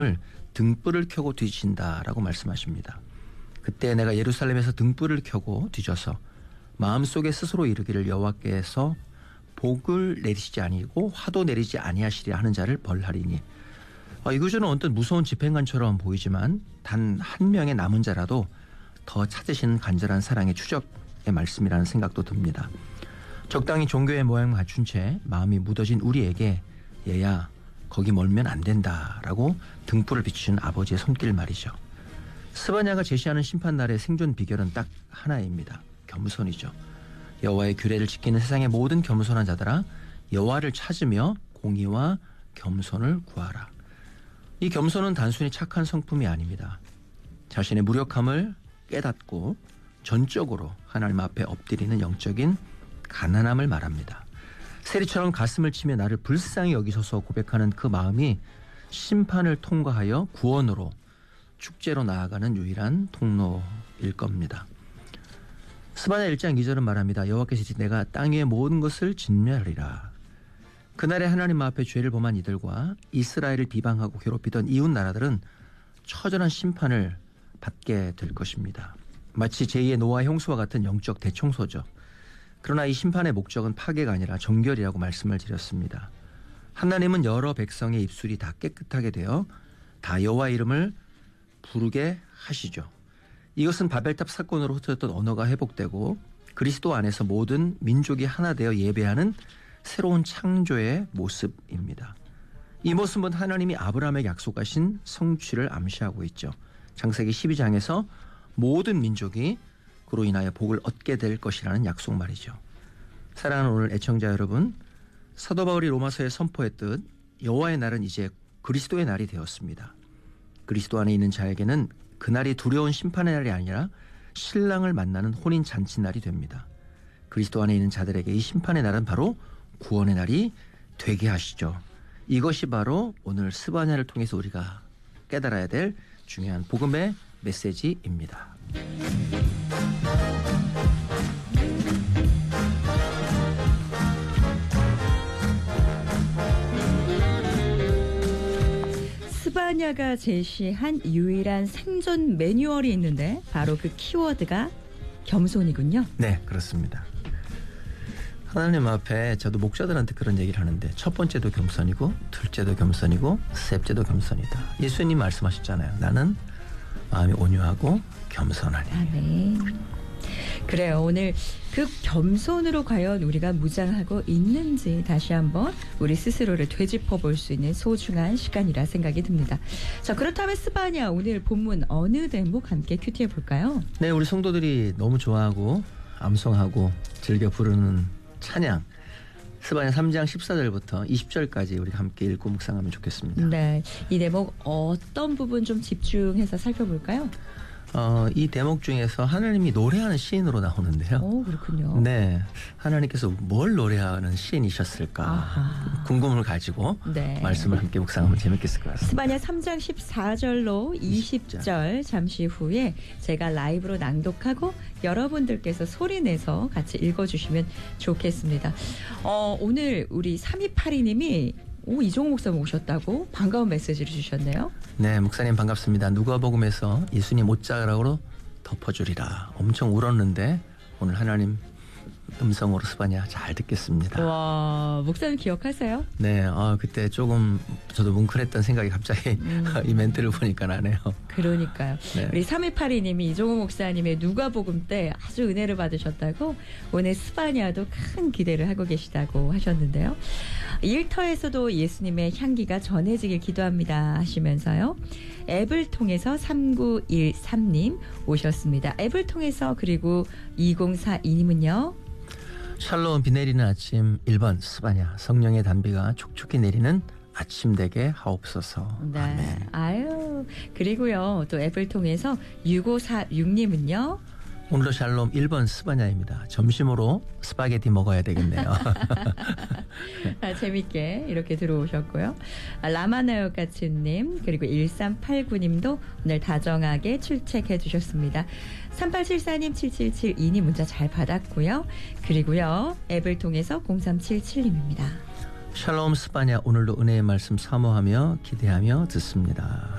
등불을 켜고 뒤진다라고 말씀하십니다. 그때 내가 예루살렘에서 등불을 켜고 뒤져서 마음속에 스스로 이르기를 여호와께서 복을 내리시지 아니고 화도 내리지 아니하시리라 하는 자를 벌하리니. 이 구절은 언뜻 무서운 집행관처럼 보이지만 단 한 명의 남은 자라도 더 찾으시는 간절한 사랑의 추적의 말씀이라는 생각도 듭니다. 적당히 종교의 모양 갖춘 채 마음이 묻어진 우리에게 얘야 거기 멀면 안 된다라고 등불을 비추신 아버지의 손길 말이죠. 스바냐가 제시하는 심판날의 생존 비결은 딱 하나입니다. 겸손이죠. 여호와의 규례를 지키는 세상의 모든 겸손한 자들아 여호와를 찾으며 공의와 겸손을 구하라. 이 겸손은 단순히 착한 성품이 아닙니다. 자신의 무력함을 깨닫고 전적으로 하나님 앞에 엎드리는 영적인 가난함을 말합니다. 세리처럼 가슴을 치며 나를 불쌍히 여기소서 고백하는 그 마음이 심판을 통과하여 구원으로 축제로 나아가는 유일한 통로일 겁니다. 스바냐 1장 2절은 말합니다. 여호와께서 내가 땅 위의 모든 것을 진멸하리라. 그날에 하나님 앞에 죄를 범한 이들과 이스라엘을 비방하고 괴롭히던 이웃 나라들은 처절한 심판을 받게 될 것입니다. 마치 제2의 노아 홍수와 같은 영적 대청소죠. 그러나 이 심판의 목적은 파괴가 아니라 정결이라고 말씀을 드렸습니다. 하나님은 여러 백성의 입술이 다 깨끗하게 되어 다 여호와 이름을 부르게 하시죠. 이것은 바벨탑 사건으로 흩어졌던 언어가 회복되고 그리스도 안에서 모든 민족이 하나 되어 예배하는 새로운 창조의 모습입니다. 이 모습은 하나님이 아브라함에게 약속하신 성취를 암시하고 있죠. 창세기 12장에서 모든 민족이 그로 인하여 복을 얻게 될 것이라는 약속 말이죠. 사랑하는 오늘 애청자 여러분, 사도 바울이 로마서에 선포했듯 여호와의 날은 이제 그리스도의 날이 되었습니다. 그리스도 안에 있는 자에게는 그날이 두려운 심판의 날이 아니라 신랑을 만나는 혼인 잔치 날이 됩니다. 그리스도 안에 있는 자들에게 이 심판의 날은 바로 구원의 날이 되게 하시죠. 이것이 바로 오늘 스바냐를 통해서 우리가 깨달아야 될 중요한 복음의 메시지입니다. 스바냐가 제시한 유일한 생존 매뉴얼이 있는데 바로 그 키워드가 겸손이군요. 네, 그렇습니다. 하나님 앞에 저도 목자들한테 그런 얘기를 하는데 첫 번째도 겸손이고 둘째도 겸손이고 셋째도 겸손이다. 예수님 말씀하셨잖아요. 나는 마음이 온유하고 겸손하니. 네. 그래요. 오늘 그 겸손으로 과연 우리가 무장하고 있는지 다시 한번 우리 스스로를 되짚어 볼 수 있는 소중한 시간이라 생각이 듭니다. 자, 그렇다면 스바냐 오늘 본문 어느 대목 함께 큐티해 볼까요? 네, 우리 성도들이 너무 좋아하고 암송하고 즐겨 부르는 찬양 스바냐 3장 14절부터 20절까지 우리 함께 읽고 묵상하면 좋겠습니다. 네, 이 대목 어떤 부분 좀 집중해서 살펴볼까요? 이 대목 중에서 하나님이 노래하는 시인으로 나오는데요. 오, 그렇군요. 네, 하나님께서 뭘 노래하는 시인이셨을까 아하. 궁금을 가지고 네. 말씀을 함께 묵상하면 재밌겠을 것 같습니다. 스바냐 3장 14절로 20절 잠시 후에 제가 라이브로 낭독하고 여러분들께서 소리내서 같이 읽어주시면 좋겠습니다. 오늘 우리 3282님이 이종호 목사님 오셨다고 반가운 메시지를 주셨네요. 네, 목사님 반갑습니다. 누가복음에서 예수님 옷자락으로 덮어주리라. 엄청 울었는데 오늘 하나님 음성으로 스바냐 잘 듣겠습니다. 와, 목사님 기억하세요? 네, 그때 조금 저도 뭉클했던 생각이 갑자기 이 멘트를 보니까 나네요. 그러니까요. 네. 우리 3282님이 이종호 목사님의 누가복음 때 아주 은혜를 받으셨다고 오늘 스바냐도 큰 기대를 하고 계시다고 하셨는데요. 일터에서도 예수님의 향기가 전해지길 기도합니다 하시면서요. 앱을 통해서 3913님 오셨습니다. 앱을 통해서 그리고 2042님은요. 샬롬 비 내리는 아침 1번 스바냐 성령의 단비가 촉촉히 내리는 아침 되게 하옵소서. 네. 아멘. 아유, 그리고요. 또 앱을 통해서 6546님은요. 오늘도 샬롬 1번 스바냐입니다. 점심으로 스파게티 먹어야 되겠네요. 재밌게 이렇게 들어오셨고요. 라마나요카츠님 그리고 1389님도 오늘 다정하게 출첵해 주셨습니다. 3874님 7772님 문자 잘 받았고요. 그리고요. 앱을 통해서 0377님입니다. 샬롬 스파냐 오늘도 은혜의 말씀 사모하며 기대하며 듣습니다.